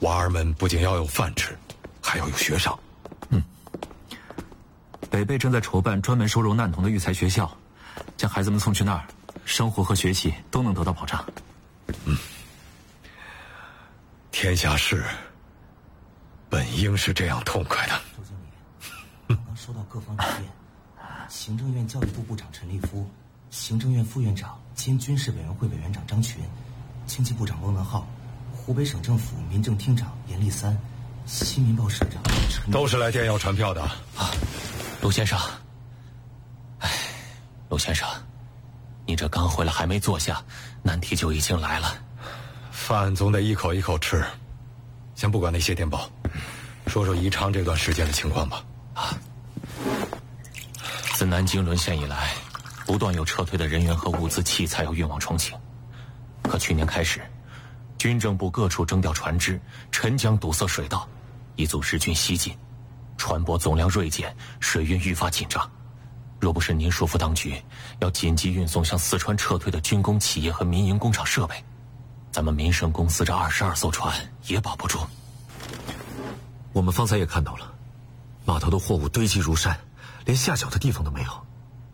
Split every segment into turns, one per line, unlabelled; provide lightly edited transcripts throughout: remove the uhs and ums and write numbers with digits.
娃儿们不仅要有饭吃，还要有学上。
北碚正在筹办专门收容难童的育才学校，将孩子们送去那儿，生活和学习都能得到保障。
天下事本应是这样痛快的。
周经理，刚刚收到各方意见，行政院教育部部长陈立夫，行政院副院长兼军事委员会委员长张群，经济部长翁文浩，湖北省政府民政厅长严立三，新民报社长陈
都是来电要传票的。
陆先生，陆先生，你这刚回来还没坐下，难题就已经来了。
饭总得一口一口吃，先不管那些电报，说说宜昌这段时间的情况吧。
自南京沦陷以来，不断有撤退的人员和物资器材要运往重庆。可去年开始，军政部各处征调船只，沉江堵塞水道，以阻日军西进。船舶总量锐减，水运愈发紧张。若不是您嘱咐当局要紧急运送向四川撤退的军工企业和民营工厂设备，咱们民生公司这22艘船也保不住。
我们方才也看到了，码头的货物堆积如山，连下脚的地方都没有。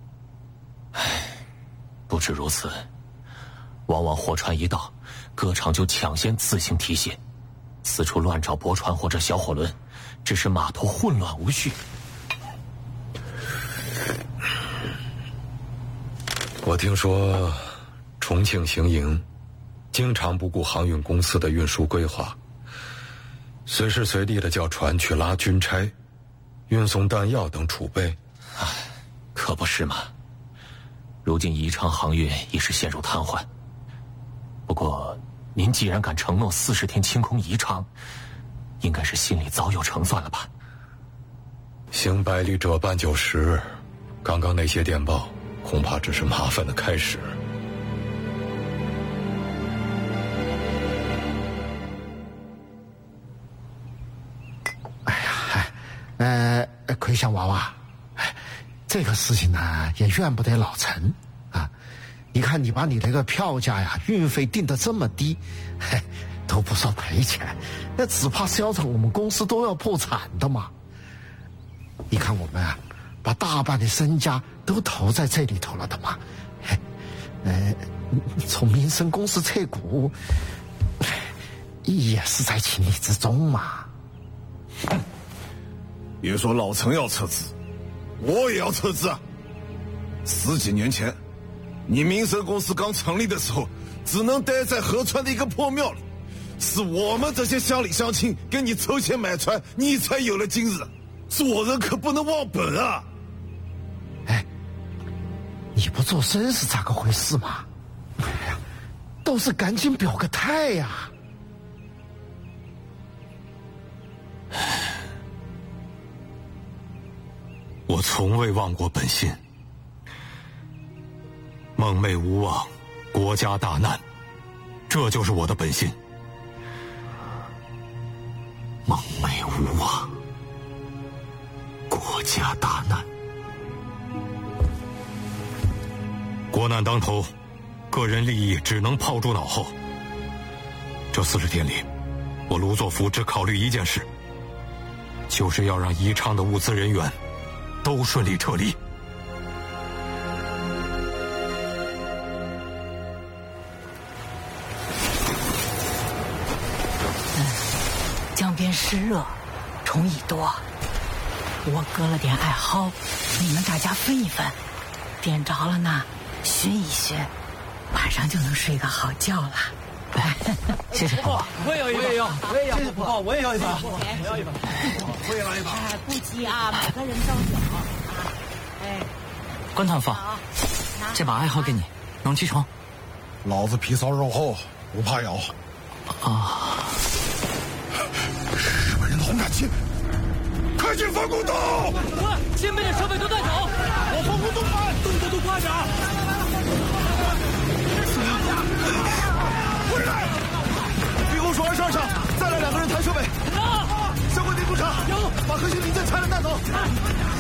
不止如此，往往货船一到，各厂就抢先自行提卸，四处乱找驳船或者小火轮，致使码头混乱无序。
我听说重庆行营经常不顾航运公司的运输规划，随时随地的叫船去拉军差，运送弹药等储备。
可不是嘛，如今宜昌航运已是陷入瘫痪。不过您既然敢承诺40天清空宜昌，应该是心里早有成算了吧？
行百里者半九十，刚刚那些电报恐怕只是麻烦的开始。
奎祥娃娃，这个事情呢也怨不得老陈啊。你看你把你那个票价呀、运费定得这么低，都不说赔钱，那只怕销成我们公司都要破产的嘛。你看我们啊，把大半的身家都投在这里头了的嘛。从民生公司撤股，也是在情理之中嘛。
别说老陈要撤资，我也要撤资啊！10几年前，你民生公司刚成立的时候，只能待在合川的一个破庙里，是我们这些乡里乡亲给你筹钱买船，你才有了今日。做人可不能忘本啊！
你不做声是咋个回事嘛？都是赶紧表个态呀！
我从未忘过本心，梦寐无望，国家大难，这就是我的本心。
梦寐无望，国家大难，
国难当头，个人利益只能抛诸脑后。这40天里，我卢作孚只考虑一件事，就是要让宜昌的物资人员都顺利撤离。
江边湿热，虫蚁多，我割了点艾蒿，你们大家分一分，点着了呢，熏一熏，晚上就能睡个好觉了。
谢谢婆婆，
我也要，谢谢婆婆，我也要一把，我也要一把。
不急啊，每个人都有。
关堂父，这把艾蒿给你，能驱虫。
老子皮糙肉厚，不怕咬。日本人的轰炸机，快进防空洞！
快，先把点设备都带走。我防空洞快，动作快点。
回来！李红说上，再来2个人抬设备。相关内部查，有，把核心零件拆了带走。